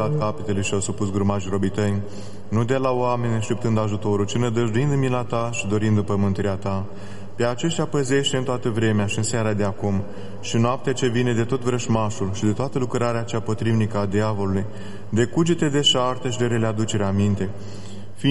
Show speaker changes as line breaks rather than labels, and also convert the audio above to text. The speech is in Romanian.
spălat capetele și au supus grumajii robii tăi, nu de la oameni așteptând ajutorul, ci nădăjduind în mila ta și dorind după mântuirea ta. Pe aceștia păzește în toată vremea și în seara de acum și noaptea ce vine de tot vrășmașul și de toată lucrarea cea potrivnică a diavolului, de cugete deșarte și de rele aducere aminte.